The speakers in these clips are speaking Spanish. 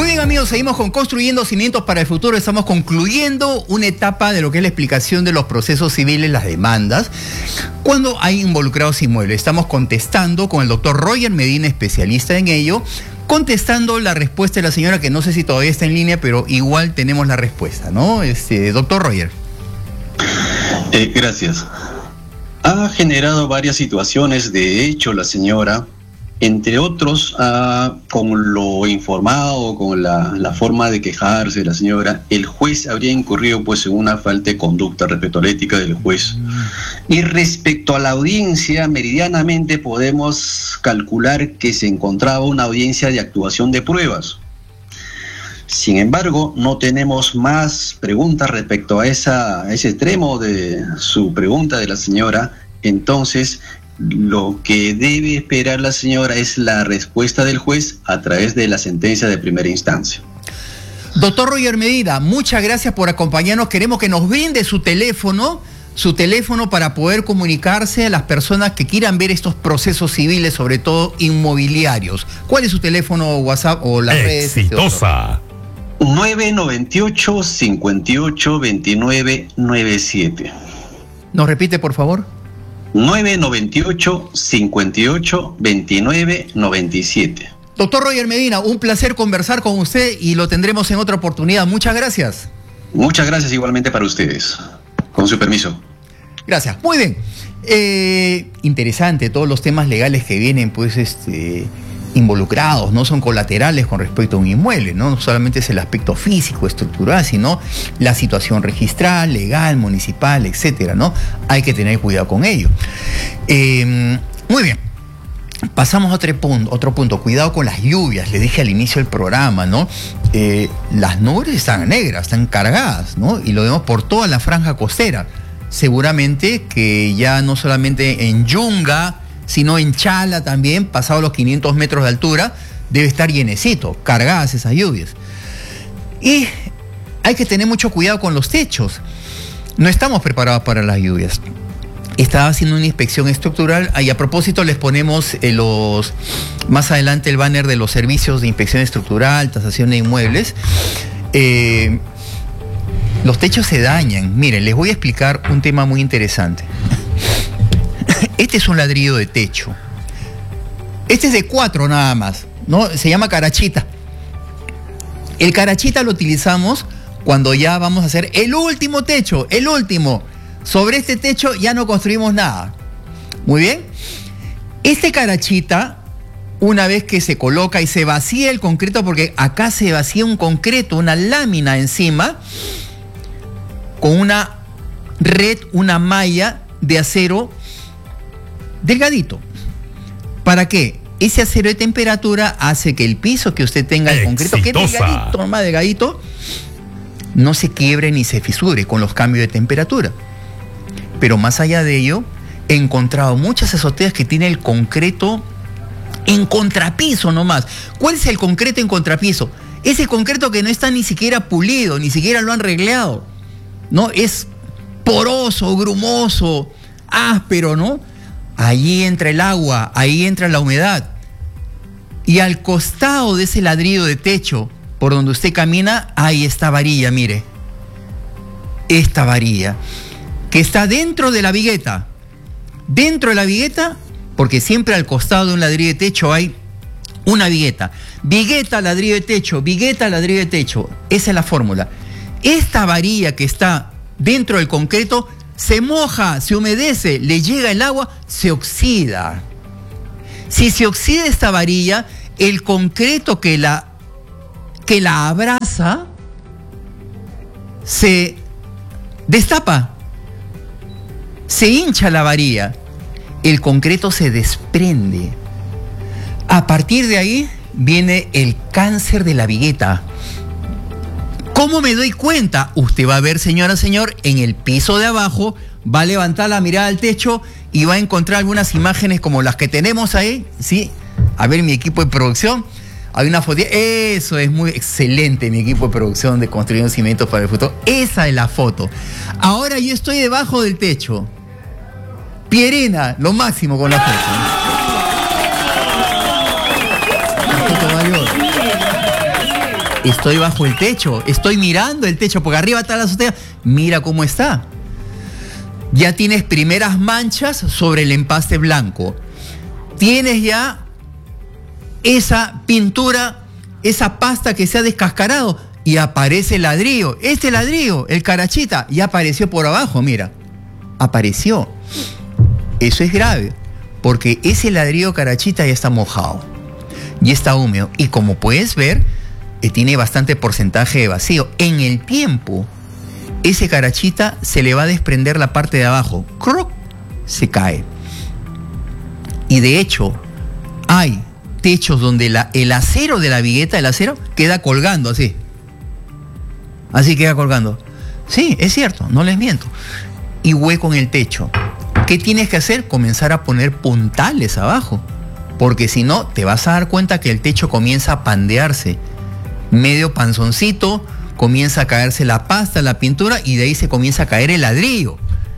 Muy bien, amigos, seguimos con Construyendo Cimientos para el Futuro. Estamos concluyendo una etapa de lo que es la explicación de los procesos civiles, las demandas, cuando hay involucrados inmuebles. Estamos contestando con el doctor Roger Medina, especialista en ello, contestando la respuesta de la señora, que no sé si todavía está en línea, pero igual tenemos la respuesta, ¿no? Doctor Roger. Gracias. Ha generado varias situaciones, de hecho, la señora, entre otros, con lo informado, con la forma de quejarse de la señora, el juez habría incurrido pues en una falta de conducta respecto a la ética del juez. Y respecto a la audiencia, meridianamente podemos calcular que se encontraba una audiencia de actuación de pruebas. Sin embargo, no tenemos más preguntas respecto a ese extremo de su pregunta de la señora. Entonces, lo que debe esperar la señora es la respuesta del juez a través de la sentencia de primera instancia. Doctor Roger Medina, muchas gracias por acompañarnos. Queremos que nos brinde su teléfono para poder comunicarse a las personas que quieran ver estos procesos civiles, sobre todo inmobiliarios. ¿Cuál es su teléfono, WhatsApp o las redes? Exitosa. 998-58-2997. ¿Nos repite, por favor? 998-58-2997. Doctor Roger Medina, un placer conversar con usted y lo tendremos en otra oportunidad. Muchas gracias. Muchas gracias igualmente para ustedes. Con su permiso. Gracias. Muy bien. Interesante todos los temas legales que vienen, pues, involucrados, no son colaterales con respecto a un inmueble, ¿no? No solamente es el aspecto físico, estructural, sino la situación registral, legal, municipal, etcétera, ¿no? Hay que tener cuidado con ello. Muy bien. Pasamos a otro punto. Cuidado con las lluvias. Le dije al inicio del programa, ¿no? Las nubes están negras, están cargadas, ¿no? Y lo vemos por toda la franja costera. Seguramente que ya no solamente en Yunga, sino en Chala también, pasado los 500 metros de altura, debe estar llenecito, cargadas esas lluvias. Y hay que tener mucho cuidado con los techos. No estamos preparados para las lluvias. Estaba haciendo una inspección estructural y a propósito les ponemos más adelante el banner de los servicios de inspección estructural, tasación de inmuebles. Los techos se dañan. Miren, les voy a explicar un tema muy interesante. Este es un ladrillo de techo. Este es de 4 nada más, ¿no? Se llama carachita. El carachita lo utilizamos cuando ya vamos a hacer el último techo, el último. Sobre este techo ya no construimos nada. Muy bien. Este carachita, una vez que se coloca y se vacía el concreto, porque acá se vacía un concreto, una lámina encima, con una red, una malla de acero delgadito. ¿Para qué? Ese acero de temperatura hace que el piso que usted tenga, el concreto, que es delgadito, más delgadito, no se quiebre ni se fisure con los cambios de temperatura. Pero más allá de ello, he encontrado muchas azoteas que tienen el concreto en contrapiso nomás. ¿Cuál es el concreto en contrapiso? Ese concreto que no está ni siquiera pulido, ni siquiera lo han regleado, ¿no? Es poroso, grumoso, áspero, ¿no? Allí entra el agua, ahí entra la humedad. Y al costado de ese ladrillo de techo, por donde usted camina, hay esta varilla, mire. Esta varilla, que está dentro de la vigueta. Dentro de la vigueta, porque siempre al costado de un ladrillo de techo hay una vigueta. Vigueta, ladrillo de techo, vigueta, ladrillo de techo. Esa es la fórmula. Esta varilla que está dentro del concreto se moja, se humedece, le llega el agua, se oxida. Si se oxida esta varilla, el concreto que la abraza se destapa, se hincha la varilla, el concreto se desprende. A partir de ahí viene el cáncer de la vigueta. ¿Cómo me doy cuenta? Usted va a ver, señora, señor, en el piso de abajo, va a levantar la mirada al techo y va a encontrar algunas imágenes como las que tenemos ahí, ¿sí? A ver, mi equipo de producción, hay una foto. Eso es muy excelente, mi equipo de producción de Construyendo Cimientos para el Futuro. Esa es la foto. Ahora yo estoy debajo del techo. Pierina, lo máximo con la foto. La foto mayor. Estoy bajo el techo, estoy mirando el techo, porque arriba está la azotea. Mira cómo está. Ya tienes primeras manchas sobre el empaste blanco. Tienes ya esa pintura, esa pasta que se ha descascarado y aparece el ladrillo. Este ladrillo, el carachita, ya apareció por abajo, mira. Apareció. Eso es grave, porque ese ladrillo carachita ya está mojado, ya está húmedo. Y como puedes ver, tiene bastante porcentaje de vacío. En el tiempo, ese carachita se le va a desprender la parte de abajo. ¡Croc! Se cae. Y de hecho, hay techos donde el acero de la vigueta, el acero, queda colgando así. Así queda colgando. Sí, es cierto, no les miento. Y hueco en el techo. ¿Qué tienes que hacer? Comenzar a poner puntales abajo. Porque si no, te vas a dar cuenta que el techo comienza a pandearse. Medio panzoncito, comienza a caerse la pasta, la pintura, y de ahí se comienza a caer el ladrillo.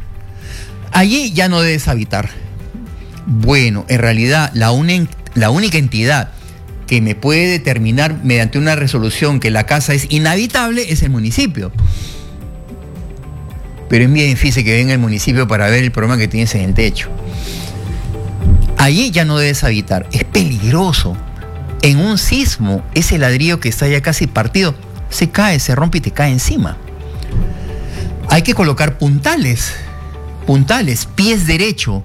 Allí ya no debes habitar. Bueno, en realidad la única entidad que me puede determinar mediante una resolución que la casa es inhabitable es el municipio. Pero es bien difícil que venga el municipio para ver el problema que tienes en el techo. Allí ya no debes habitar. Es peligroso. En un sismo, ese ladrillo que está ya casi partido se cae, se rompe y te cae encima. Hay que colocar puntales, pies derecho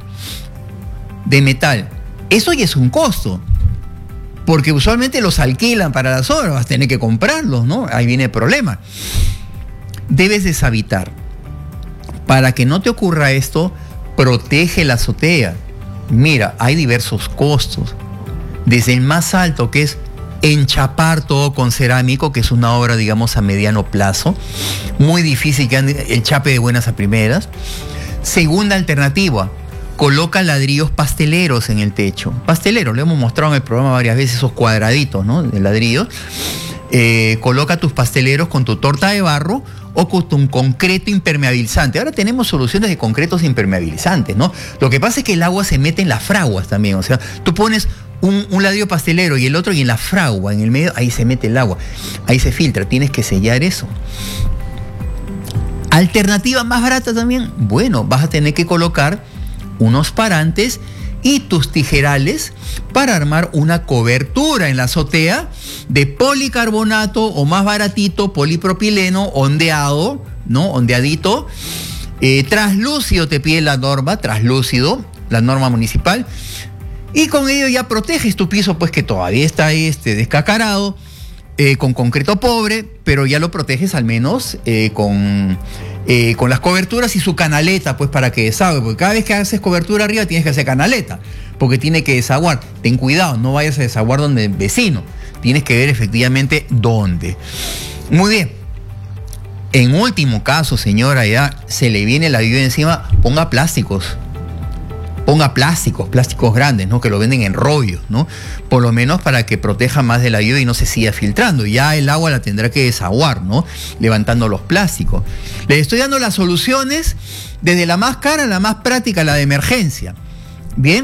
de metal. Eso ya es un costo, porque usualmente los alquilan para las obras, vas a tener que comprarlos, ¿no? Ahí viene el problema. Debes deshabitar. Para que no te ocurra esto, protege la azotea. Mira, hay diversos costos. Desde el más alto, que es enchapar todo con cerámico, que es una obra, digamos, a mediano plazo. Muy difícil que ande el chape de buenas a primeras. Segunda alternativa, coloca ladrillos pasteleros en el techo. Pasteleros, lo hemos mostrado en el programa varias veces, esos cuadraditos, ¿no?, de ladrillos. Coloca tus pasteleros con tu torta de barro o con tu concreto impermeabilizante. Ahora tenemos soluciones de concretos impermeabilizantes, ¿no? Lo que pasa es que el agua se mete en las fraguas también. O sea, tú pones un ladrillo pastelero y el otro, y en la fragua, en el medio, ahí se mete el agua, ahí se filtra. Tienes que sellar eso. Alternativa más barata también, bueno, vas a tener que colocar unos parantes y tus tijerales para armar una cobertura en la azotea de policarbonato o, más baratito, polipropileno ondeado, ¿no? Ondeadito, traslúcido te pide la norma, traslúcido, la norma municipal, y con ello ya proteges tu piso, pues que todavía está descacarado, con concreto pobre, pero ya lo proteges al menos con las coberturas y su canaleta, pues para que desague, porque cada vez que haces cobertura arriba tienes que hacer canaleta, porque tiene que desaguar. Ten cuidado, no vayas a desaguar donde el vecino, tienes que ver efectivamente dónde. Muy bien. En último caso, señora, ya se le viene la lluvia encima, ponga plásticos. Ponga plásticos grandes, ¿no?, que lo venden en rollos, ¿no? Por lo menos para que proteja más de la lluvia y no se siga filtrando. Ya el agua la tendrá que desaguar, ¿no?, levantando los plásticos. Les estoy dando las soluciones desde la más cara a la más práctica, la de emergencia. Bien.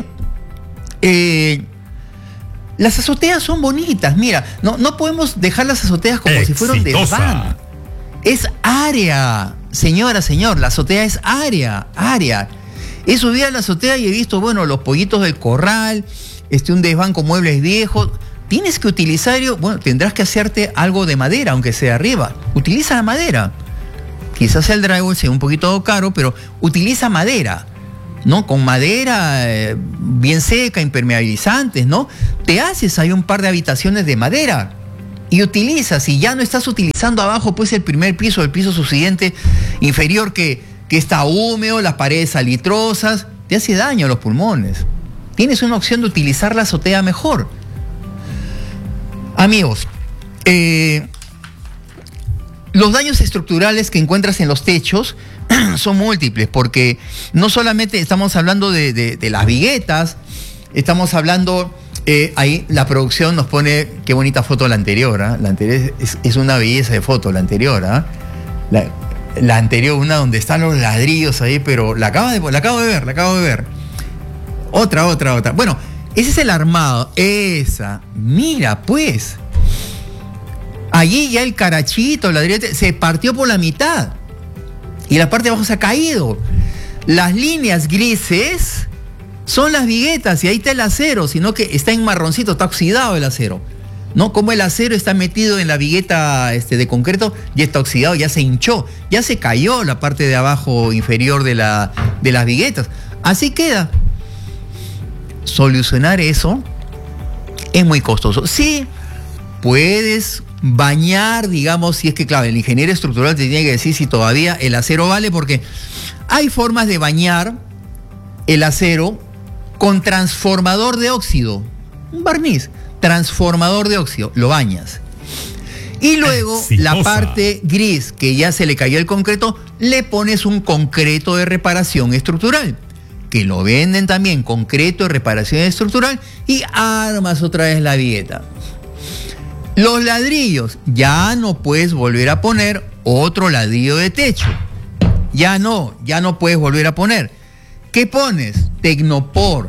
Las azoteas son bonitas. Mira, no podemos dejar las azoteas como si fueran de van. Es área, señor, la azotea es área. He subido a la azotea y he visto, bueno, los pollitos del corral, un desván con muebles viejos. Tienes que utilizar, bueno, tendrás que hacerte algo de madera, aunque sea arriba. Utiliza la madera. Quizás el drywall sea un poquito caro, pero utiliza madera, ¿no? Con madera bien seca, impermeabilizantes, ¿no? Te haces ahí un par de habitaciones de madera y utilizas. Si ya no estás utilizando abajo, pues el primer piso, el piso subsiguiente inferior que está húmedo, las paredes salitrosas, te hace daño a los pulmones. Tienes una opción de utilizar la azotea mejor. Amigos, los daños estructurales que encuentras en los techos son múltiples, porque no solamente estamos hablando de las viguetas, estamos hablando, ahí la producción nos pone, qué bonita foto la anterior, ¿eh? La anterior es una belleza de foto, la anterior, ¿eh? La anterior, una donde están los ladrillos ahí, pero la acabo de ver. Otra. Bueno, ese es el armado. Esa. Mira, pues. Allí ya el carachito, el ladrillo de techo, se partió por la mitad. Y la parte de abajo se ha caído. Las líneas grises son las viguetas y ahí está el acero, sino que está en marroncito, está oxidado el acero. ¿No? Como el acero está metido en la vigueta de concreto, ya está oxidado, ya se hinchó, ya se cayó la parte de abajo inferior de las viguetas. Así queda. Solucionar eso es muy costoso. Sí, puedes bañar, digamos, si es que, claro, el ingeniero estructural te tiene que decir si todavía el acero vale, porque hay formas de bañar el acero con transformador de óxido, un barniz, transformador de óxido, lo bañas. Y luego la parte gris, que ya se le cayó el concreto, le pones un concreto de reparación estructural, que lo venden también, concreto de reparación estructural, y armas otra vez la vigueta. Los ladrillos, ya no puedes volver a poner otro ladrillo de techo. Ya no puedes volver a poner. ¿Qué pones? Tecnopor.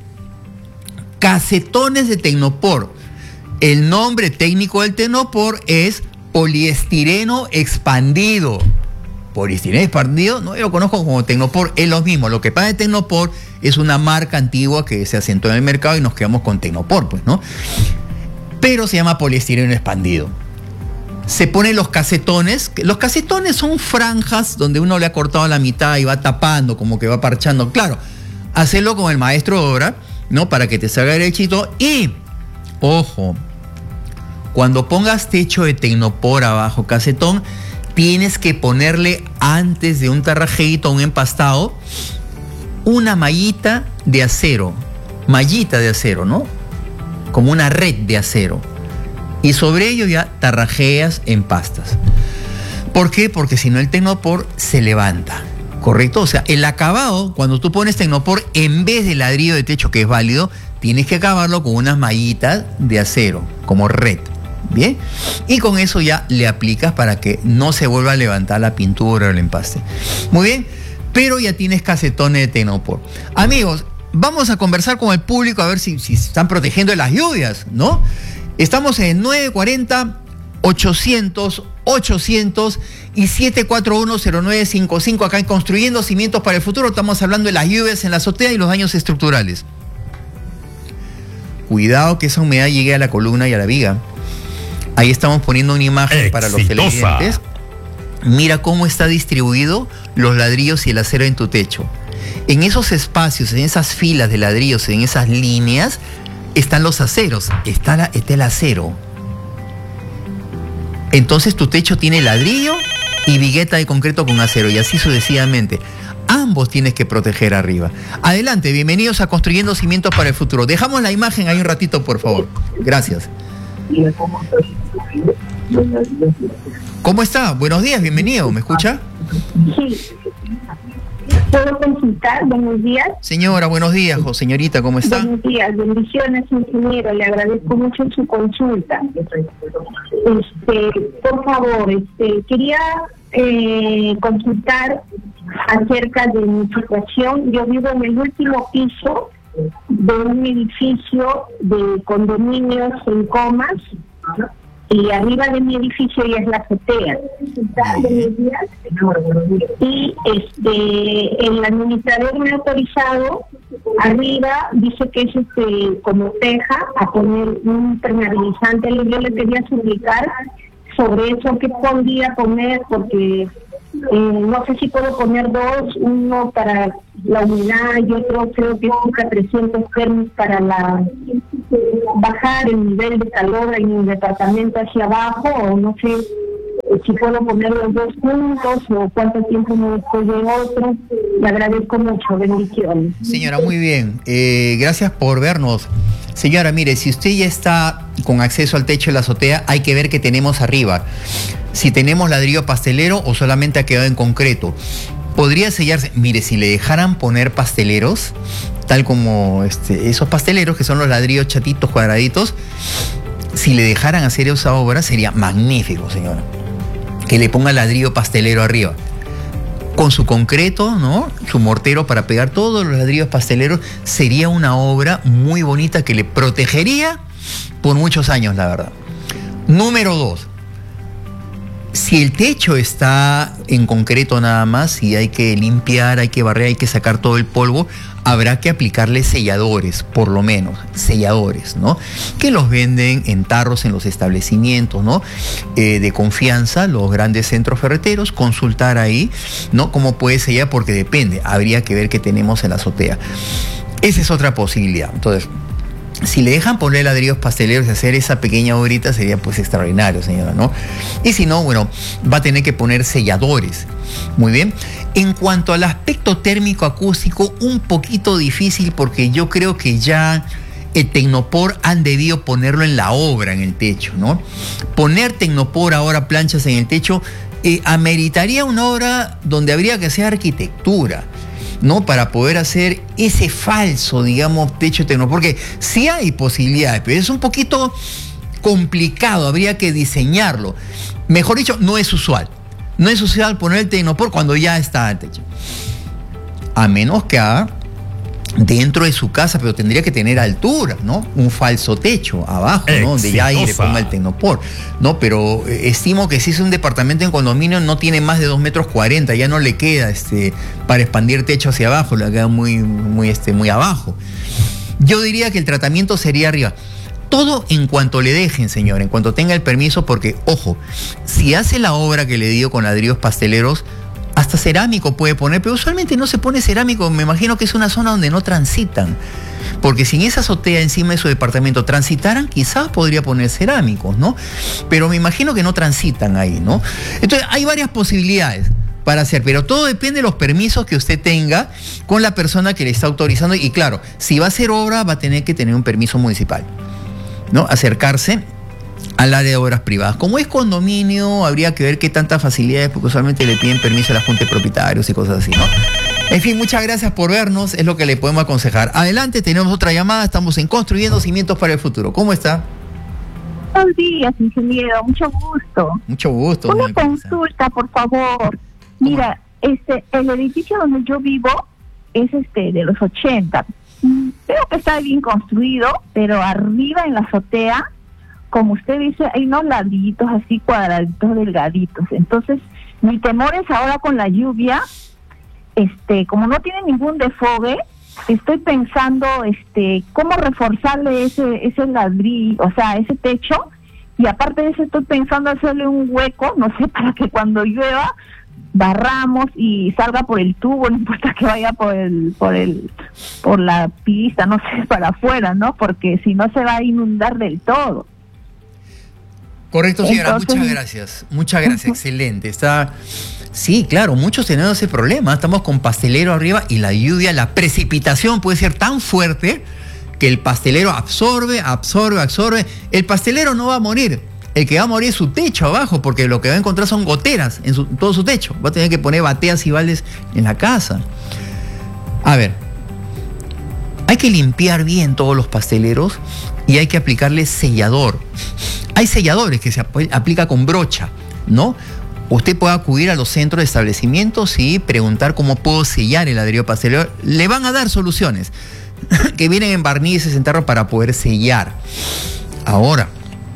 Casetones de Tecnopor. El nombre técnico del Tecnopor es poliestireno expandido. Poliestireno expandido, no, yo lo conozco como Tecnopor, es lo mismo. Lo que pasa de Tecnopor es una marca antigua que se asentó en el mercado y nos quedamos con Tecnopor, pues, ¿no? Pero se llama poliestireno expandido. Se ponen los casetones. Los casetones son franjas donde uno le ha cortado la mitad y va tapando, como que va parchando. Claro, hacerlo con el maestro de obra, ¿no? Para que te salga derechito. Y, ojo, cuando pongas techo de Tecnopor abajo, casetón, tienes que ponerle, antes de un tarrajeito, un empastado, una mallita de acero. Mallita de acero, ¿no? Como una red de acero. Y sobre ello ya tarrajeas, empastas. ¿Por qué? Porque si no el Tecnopor se levanta. ¿Correcto? O sea, el acabado, cuando tú pones Tecnopor, en vez de ladrillo de techo, que es válido, tienes que acabarlo con unas mallitas de acero, como red. ¿Bien? Y con eso ya le aplicas para que no se vuelva a levantar la pintura o el empaste. Muy bien, pero ya tienes casetones de Tecnopor. Amigos, vamos a conversar con el público a ver si están protegiendo de las lluvias, ¿no? Estamos en 940 800 800 y 7410955 acá en Construyendo Cimientos para el Futuro. Estamos hablando de las lluvias en la azotea y los daños estructurales. Cuidado que esa humedad llegue a la columna y a la viga. Ahí estamos poniendo una imagen para los televidentes. Mira cómo está distribuido los ladrillos y el acero en tu techo. En esos espacios, en esas filas de ladrillos, en esas líneas, están los aceros, está el acero. Entonces tu techo tiene ladrillo y vigueta de concreto con acero, y así sucesivamente. Ambos tienes que proteger arriba. Adelante, bienvenidos a Construyendo Cimientos para el Futuro. Dejamos la imagen ahí un ratito, por favor. Gracias. ¿Cómo está? Buenos días, bienvenido. ¿Me escucha? Sí. ¿Puedo consultar? Buenos días. Señora, buenos días. Señorita, ¿cómo está? Buenos días, bendiciones, ingeniero. Le agradezco mucho su consulta. Por favor, quería consultar acerca de mi situación. Yo vivo en el último piso de un edificio de condominios en Comas, y arriba de mi edificio ya es la azotea. Y el administrador me ha autorizado, arriba dice que es como teja, a poner un impermeabilizante. Yo le quería suplicar sobre eso, qué podría poner, porque no sé si puedo poner dos, uno para la humedad y otro creo que es a 300 Kelvin para bajar el nivel de calor en mi departamento hacia abajo, o no sé si puedo poner los dos juntos o cuánto tiempo me después de otro. Le agradezco mucho, bendiciones. Señora, muy bien, gracias por vernos. Señora, mire, si usted ya está con acceso al techo de la azotea, hay que ver qué tenemos arriba. Si tenemos ladrillo pastelero o solamente ha quedado en concreto. Podría sellarse. Mire, si le dejaran poner pasteleros, tal como esos pasteleros que son los ladrillos chatitos, cuadraditos, si le dejaran hacer esa obra sería magnífico, señora. Que le ponga ladrillo pastelero arriba. Con su concreto, ¿no? Su mortero para pegar todos los ladrillos pasteleros, sería una obra muy bonita que le protegería por muchos años, la verdad. Número 2. Si el techo está en concreto nada más, si hay que limpiar, hay que barrer, hay que sacar todo el polvo, habrá que aplicarle selladores, por lo menos, selladores, ¿no? Que los venden en tarros en los establecimientos, ¿no? De confianza, los grandes centros ferreteros, consultar ahí, ¿no? Cómo puede sellar, porque depende, habría que ver qué tenemos en la azotea. Esa es otra posibilidad. Entonces, si le dejan poner ladrillos pasteleros y hacer esa pequeña obrita, sería pues extraordinario, señora, ¿no? Y si no, bueno, va a tener que poner selladores. Muy bien. En cuanto al aspecto térmico acústico, un poquito difícil, porque yo creo que ya el Tecnopor han debido ponerlo en la obra, en el techo, ¿no? Poner Tecnopor ahora, planchas en el techo, ameritaría una obra donde habría que hacer arquitectura, ¿no? Para poder hacer ese falso, digamos, techo tecno, porque sí hay posibilidades, pero es un poquito complicado, habría que diseñarlo. Mejor dicho, no es usual. No es usual poner el Tecnopor cuando ya está el techo. A menos que haga dentro de su casa, pero tendría que tener altura, ¿no? Un falso techo abajo, ¿no? Donde ya ahí le ponga el Tecnopor, ¿no? Pero estimo que si es un departamento en condominio no tiene más de 2,40 m, ya no le queda para expandir techo hacia abajo, le queda muy abajo. Yo diría que el tratamiento sería arriba. Todo en cuanto le dejen, señor, en cuanto tenga el permiso, porque, ojo, si hace la obra que le digo con ladrillos pasteleros, hasta cerámico puede poner, pero usualmente no se pone cerámico, me imagino que es una zona donde no transitan. Porque si en esa azotea encima de su departamento transitaran, quizás podría poner cerámicos, ¿no? Pero me imagino que no transitan ahí, ¿no? Entonces, hay varias posibilidades para hacer, pero todo depende de los permisos que usted tenga con la persona que le está autorizando. Y claro, si va a hacer obra, va a tener que tener un permiso municipal, ¿no? Acercarse al área de obras privadas. Como es condominio, habría que ver qué tantas facilidades, porque usualmente le piden permiso a la junta de propietarios y cosas así, ¿no? En fin, muchas gracias por vernos, es lo que le podemos aconsejar. Adelante, tenemos otra llamada, estamos en Construyendo Cimientos para el Futuro. ¿Cómo está? Buenos días, ingeniero, mucho gusto. Mucho gusto. Una consulta, por favor. Mira, el edificio donde yo vivo es de los 80. Creo que está bien construido, pero arriba en la azotea, como usted dice, hay unos ladrillitos así cuadraditos, delgaditos. Entonces, mi temor es ahora con la lluvia, como no tiene ningún desfogue, estoy pensando cómo reforzarle ese ladrillo, o sea, ese techo, y aparte de eso estoy pensando hacerle un hueco, no sé, para que cuando llueva barramos y salga por el tubo, no importa que vaya por la pista, no sé, para afuera, ¿no? Porque si no se va a inundar del todo. Correcto, señora. Entonces, muchas gracias, excelente. Sí, claro, muchos tenemos ese problema, estamos con pastelero arriba y la lluvia, la precipitación puede ser tan fuerte que el pastelero absorbe, el pastelero no va a morir, el que va a morir es su techo abajo, porque lo que va a encontrar son goteras en todo su techo, va a tener que poner bateas y baldes en la casa. A ver, hay que limpiar bien todos los pasteleros y hay que aplicarle sellador. Hay selladores que se aplica con brocha, ¿no? Usted puede acudir a los centros de establecimientos y preguntar cómo puedo sellar el ladrillo pastelero. Le van a dar soluciones que vienen en barnices, en tarro para poder sellar. Ahora,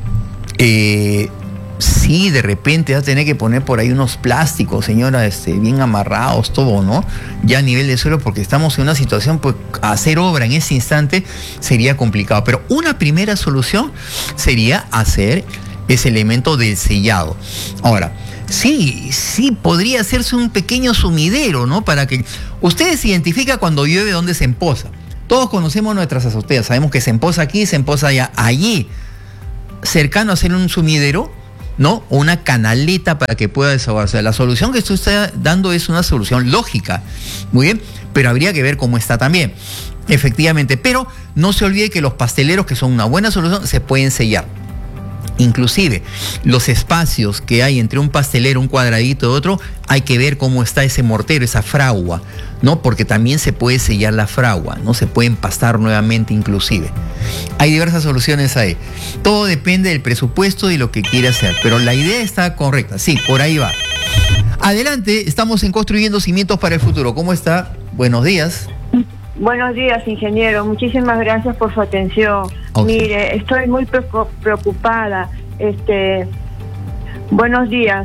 sí, de repente va a tener que poner por ahí unos plásticos, señora, bien amarrados, todo, ¿no? Ya a nivel de suelo, porque estamos en una situación, pues hacer obra en ese instante sería complicado. Pero una primera solución sería hacer ese elemento del sellado. Ahora, sí, podría hacerse un pequeño sumidero, ¿no? Para que ustedes identifican cuando llueve dónde se empoza. Todos conocemos nuestras azoteas, sabemos que se empoza aquí, se empoza allá. Allí, cercano a hacer un sumidero, ¿no? O una canaleta para que pueda desahogarse. La solución que usted está dando es una solución lógica, muy bien, pero habría que ver cómo está también, efectivamente. Pero no se olvide que los pasteleros, que son una buena solución, se pueden sellar. Inclusive, los espacios que hay entre un pastelero, un cuadradito y otro, hay que ver cómo está ese mortero, esa fragua, ¿no? Porque también se puede sellar la fragua, ¿no? Se puede empastar nuevamente inclusive. Hay diversas soluciones ahí. Todo depende del presupuesto y lo que quiere hacer, pero la idea está correcta. Sí, por ahí va. Adelante, estamos en Construyendo Cimientos para el Futuro. ¿Cómo está? Buenos días. Buenos días, ingeniero. Muchísimas gracias por su atención. Mire, estoy muy preocupada. Buenos días.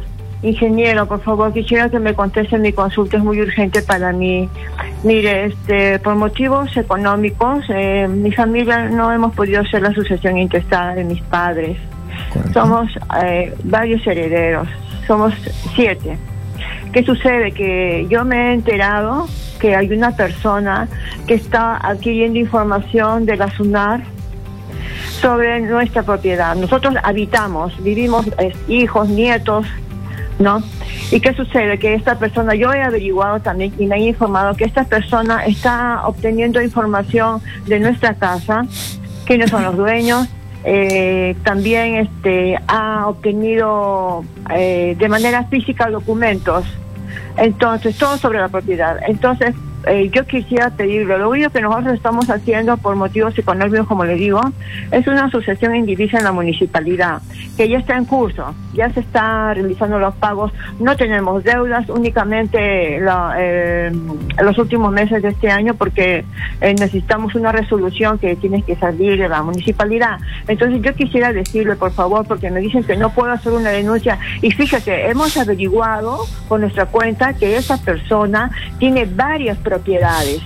Ingeniero, por favor, quisiera que me conteste mi consulta, es muy urgente para mí. Mire, por motivos económicos, mi familia no hemos podido hacer la sucesión intestada de mis padres. Correcto. Somos varios herederos, somos 7. ¿Qué sucede? Que yo me he enterado que hay una persona que está adquiriendo información de la SUNAR sobre nuestra propiedad. Nosotros vivimos hijos, nietos, ¿no? ¿Y qué sucede? Que esta persona, yo he averiguado también y me han informado que esta persona está obteniendo información de nuestra casa, quiénes son los dueños, también ha obtenido de manera física documentos. Entonces, todo sobre la propiedad. Entonces, yo quisiera pedirle, lo único que nosotros estamos haciendo por motivos económicos, como le digo, es una sucesión indivisa en la municipalidad, que ya está en curso, ya se está realizando los pagos, no tenemos deudas, únicamente los últimos meses de este año, porque necesitamos una resolución que tiene que salir de la municipalidad. Entonces yo quisiera decirle, por favor, porque me dicen que no puedo hacer una denuncia, y fíjate, hemos averiguado por nuestra cuenta que esa persona tiene varias propiedades,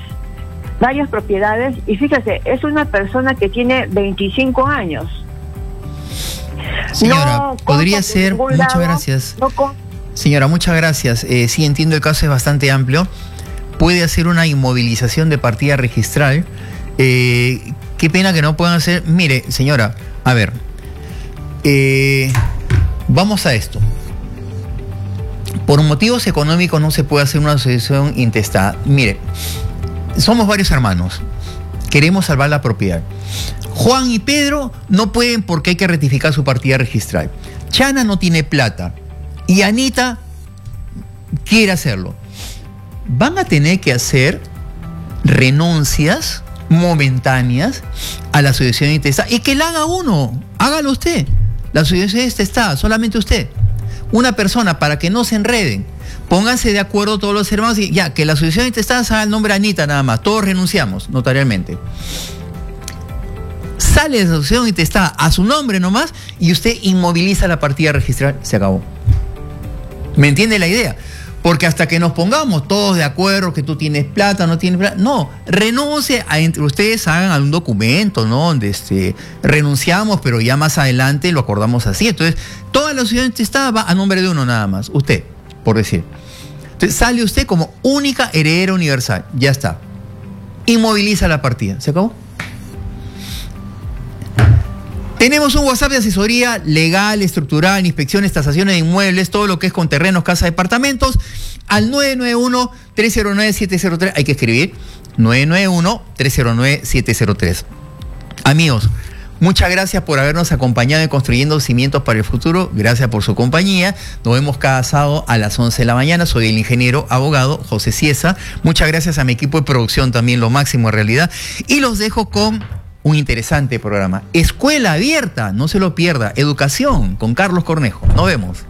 y fíjate, es una persona que tiene 25 años. Señora, podría ser, muchas gracias. Señora, muchas gracias. Sí, entiendo, el caso es bastante amplio. Puede hacer una inmovilización de partida registral. Qué pena que no puedan hacer. Mire, señora, a ver, vamos a esto. Por motivos económicos no se puede hacer una sucesión intestada. Mire, somos varios hermanos, queremos salvar la propiedad. Juan y Pedro no pueden porque hay que rectificar su partida registral. Chana no tiene plata y Anita quiere hacerlo. Van a tener que hacer renuncias momentáneas a la sucesión intestada, y que la haga uno, hágalo usted. La sucesión intestada, solamente usted. Una persona, para que no se enreden. Pónganse de acuerdo todos los hermanos y ya, que la sucesión intestada se haga el nombre Anita nada más. Todos renunciamos notarialmente. Sale la sucesión intestada a su nombre nomás y usted inmoviliza la partida registral. Se acabó. ¿Me entiende la idea? Porque hasta que nos pongamos todos de acuerdo que tú tienes plata, no tienes plata, no, renuncie a entre ustedes, hagan algún documento, ¿no? Donde renunciamos, pero ya más adelante lo acordamos así. Entonces, toda la sucesión intestada va a nombre de uno nada más, usted, por decir. Entonces, sale usted como única heredera universal, ya está. Inmoviliza la partida, ¿se acabó? Tenemos un WhatsApp de asesoría legal, estructural, inspecciones, tasaciones de inmuebles, todo lo que es con terrenos, casas, departamentos, al 991-309-703. Hay que escribir 991-309-703. Amigos, muchas gracias por habernos acompañado en Construyendo Cimientos para el Futuro. Gracias por su compañía. Nos vemos cada sábado a las 11 de la mañana. Soy el ingeniero abogado José Ciesa. Muchas gracias a mi equipo de producción, también lo máximo en realidad. Y los dejo con un interesante programa. Escuela Abierta, no se lo pierda. Educación con Carlos Cornejo. Nos vemos.